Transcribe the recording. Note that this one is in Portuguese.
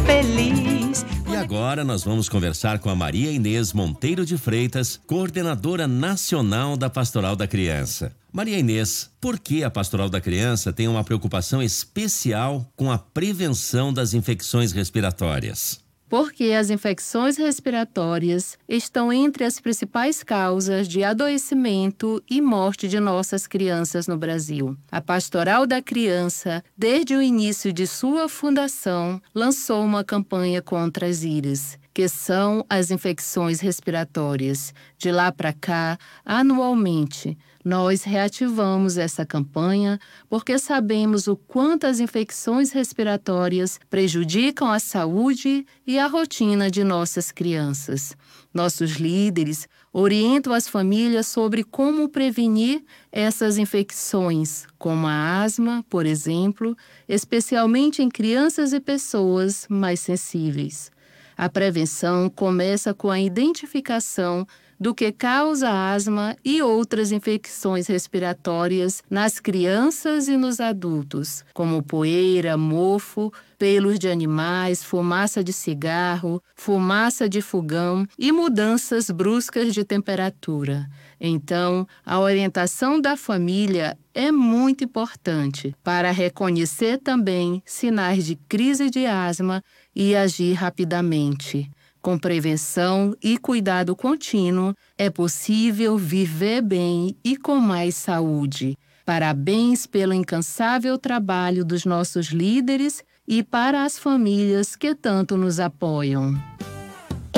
feliz. E agora nós vamos conversar com a Maria Inês Monteiro de Freitas, coordenadora nacional da Pastoral da Criança. Maria Inês, por que a Pastoral da Criança tem uma preocupação especial com a prevenção das infecções respiratórias? Porque as infecções respiratórias estão entre as principais causas de adoecimento e morte de nossas crianças no Brasil. A Pastoral da Criança, desde o início de sua fundação, lançou uma campanha contra as IRAs, que são as infecções respiratórias. De lá para cá, anualmente, nós reativamos essa campanha porque sabemos o quanto as infecções respiratórias prejudicam a saúde e a rotina de nossas crianças. Nossos líderes orientam as famílias sobre como prevenir essas infecções, como a asma, por exemplo, especialmente em crianças e pessoas mais sensíveis. A prevenção começa com a identificação do que causa asma e outras infecções respiratórias nas crianças e nos adultos, como poeira, mofo, pelos de animais, fumaça de cigarro, fumaça de fogão e mudanças bruscas de temperatura. Então, a orientação da família é muito importante para reconhecer também sinais de crise de asma e agir rapidamente. Com prevenção e cuidado contínuo, é possível viver bem e com mais saúde. Parabéns pelo incansável trabalho dos nossos líderes e para as famílias que tanto nos apoiam.